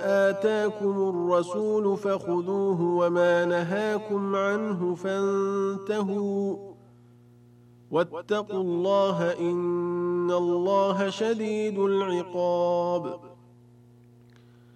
آتاكم الرسول فخذوه وما نهاكم عنه فانتهوا واتقوا الله إن الله شديد العقاب